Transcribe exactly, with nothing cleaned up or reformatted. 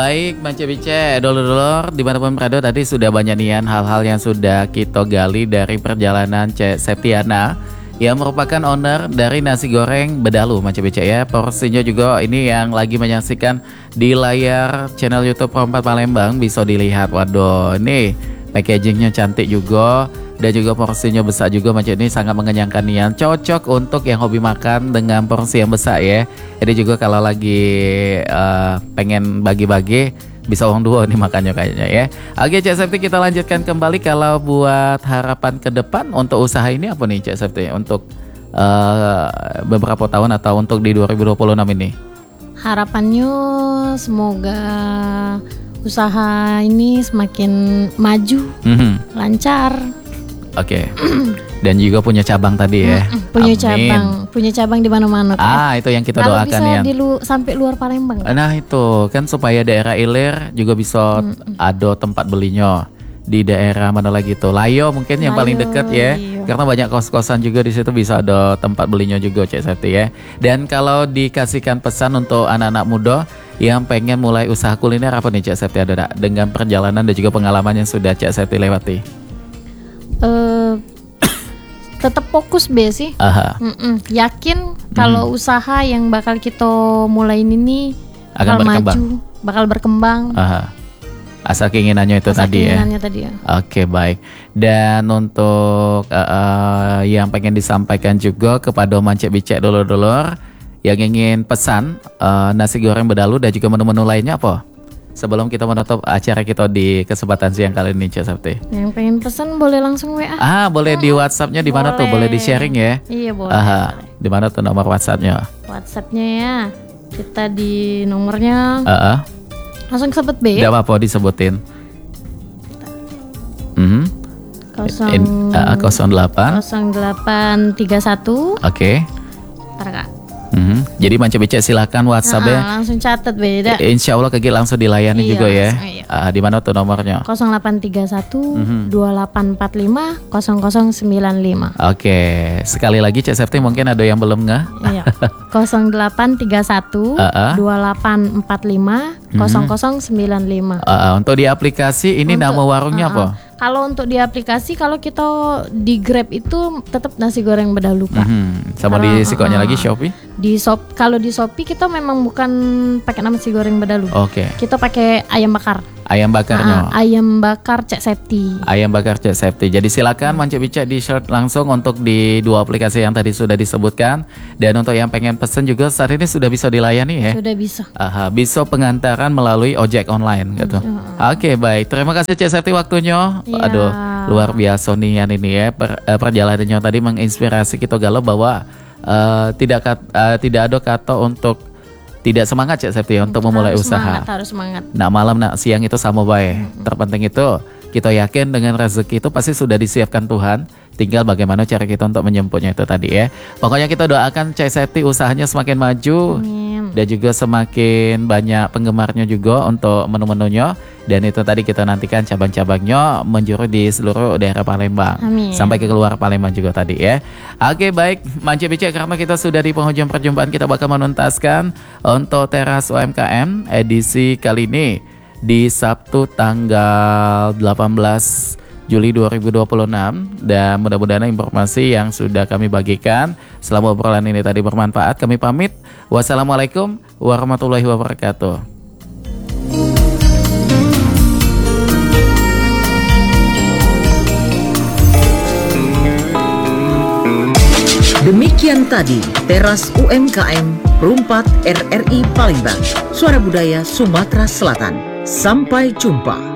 Baik, Mance Bice, dulur-dulur dimanapun berada, tadi sudah banyak nian hal-hal yang sudah kita gali dari perjalanan Cek Septiana yang merupakan owner dari nasi goreng Bedalu, Mance Bice ya. Porsinya juga ini yang lagi menyaksikan di layar channel YouTube Perempat Palembang bisa dilihat. Waduh, ini packagingnya cantik juga. Dan juga porsinya besar juga, macam ini sangat mengenyangkan nian. Cocok untuk yang hobi makan dengan porsi yang besar ya. Jadi juga kalau lagi uh, pengen bagi-bagi bisa orang dua nih makannya kayaknya ya. Oke Cek Septi, kita lanjutkan kembali. Kalau buat harapan ke depan untuk usaha ini apa nih Cek Septi? Untuk uh, beberapa tahun atau untuk di dua ribu dua puluh enam ini? Harapannya semoga usaha ini semakin maju, mm-hmm. lancar. Oke, okay. Dan juga punya cabang tadi ya. Mm-mm, punya Amin. cabang, punya cabang di mana-mana. Kan? Ah, itu yang kita Kalau doakan bisa ya. Di lu, sampai luar Palembang. Kan? Nah itu kan supaya daerah ilir juga bisa Mm-mm. ada tempat belinya di daerah mana lagi tuh. Layo mungkin yang Layo, paling dekat ya. Iyo. Karena banyak kos-kosan juga di situ bisa ada tempat belinya juga Cek Septi ya. Dan kalau dikasihkan pesan untuk anak-anak muda yang pengen mulai usaha kuliner apa nih Cek Septi ada dengan perjalanan dan juga pengalaman yang sudah Cek Septi lewati? Uh, tetap fokus be sih. Aha. Yakin kalau hmm. usaha yang bakal kita mulai ini akan bakal berkembang. maju, bakal berkembang. Aha. Asal keinginannya itu Asal tadi keinginannya ya. Tadi ya. Oke baik. Dan untuk uh, uh, yang pengen disampaikan juga kepada Mance Bice dulur-dulur yang ingin pesan uh, nasi goreng Bedalu dan juga menu-menu lainnya apa? Sebelum kita menutup acara kita di kesempatan siang kali ini Cek Septi. Yang pengen pesan boleh langsung W A. Ah, boleh di WhatsApp-nya di mana tuh? Boleh di sharing ya? Iya, boleh. Aha, di mana tuh nomor WhatsApp-nya? WhatsApp-nya ya. Kita di nomornya. Heeh. Langsung sebut B. Enggak apa-apa disebutin. Mhm. Kosong uh, nol delapan nol delapan tiga satu. Oke. Okay. Ntar Kak. Mm-hmm. Jadi Mance Bice silakan WhatsApp ya. Nah, langsung catat beda. Insya Allah Kegi langsung dilayani iya, juga ya. Iya. Uh, di mana tuh nomornya? nol delapan tiga satu mm-hmm. dua delapan empat lima nol nol sembilan lima. Oke, sekali lagi Cek Septi mungkin ada yang belum nggak? Iya. nol delapan tiga satu dua delapan empat lima nol nol sembilan lima. Uh, untuk di aplikasi ini untuk, nama warungnya uh, apa? Kalau untuk di aplikasi, kalau kita di Grab itu tetap nasi goreng Bedalu Kak. Mm-hmm. Sama kalau, di Sikonya uh, lagi Shopee? Di shop, kalau di Shopee kita memang bukan pakai nama nasi goreng Bedalu. Oke. Okay. Kita pakai ayam bakar. Ayam bakarnya. Uh, ayam bakar Cek Septi. Ayam bakar Cek Septi. Jadi silakan Mance Bice di short langsung untuk di dua aplikasi yang tadi sudah disebutkan. Dan untuk yang pengen pesen juga saat ini sudah bisa dilayani ya. Sudah bisa. Aha, bisa pengantaran melalui ojek online gitu. Uh, Oke, okay, baik. Terima kasih Cek Septi waktunya. Ya. Aduh, luar biasa nih ini ya. Per, uh, perjalanannya tadi menginspirasi kita galau bahwa uh, tidak kat, uh, tidak ada kata untuk tidak semangat Cek Septi untuk memulai harus usaha. Semangat, harus semangat. Nak malam nak siang itu sama baik. Mm-hmm. Terpenting itu kita yakin dengan rezeki itu pasti sudah disiapkan Tuhan. Tinggal bagaimana cara kita untuk menjemputnya itu tadi ya. Pokoknya kita doakan Cek Septi usahanya semakin maju. Amin. Dan juga semakin banyak penggemarnya juga untuk menu-menunya. Dan itu tadi kita nantikan cabang-cabangnya menjuru di seluruh daerah Palembang. Amin. Sampai ke keluar Palembang juga tadi ya. Oke baik Mance Bice, karena kita sudah di penghujung perjumpaan, kita bakal menuntaskan untuk teras U M K M edisi kali ini di Sabtu tanggal delapan belas Juli dua ribu dua puluh enam. Dan mudah-mudahan informasi yang sudah kami bagikan selama obrolan ini tadi bermanfaat. Kami pamit. Wassalamualaikum warahmatullahi wabarakatuh. Demikian tadi teras U M K M Perumpat R R I Palembang, Suara Budaya Sumatera Selatan. Sampai jumpa.